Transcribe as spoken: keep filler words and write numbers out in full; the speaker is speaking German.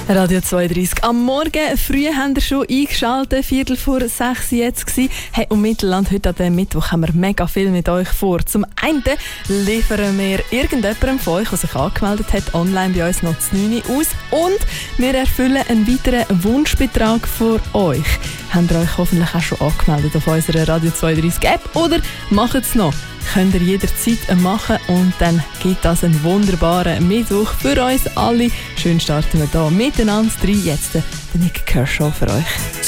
Radio zweiunddreissig. Am Morgen früh haben wir schon eingeschaltet, Viertel vor sechs jetzt gsi. Hey, und Mittelland, heute an diesem Mittwoch haben wir mega viel mit euch vor. Zum einen liefern wir irgendjemandem von euch, der sich angemeldet hat, online bei uns noch das neun aus. Und wir erfüllen einen weiteren Wunschbetrag für euch. Habt ihr euch hoffentlich auch schon angemeldet auf unserer Radio zweiunddreissig App oder macht es noch? Könnt ihr jederzeit machen und dann gibt das einen wunderbaren Mittwoch für uns alle. Schön starten wir hier miteinander rein. Jetzt der Nick Kershaw für euch.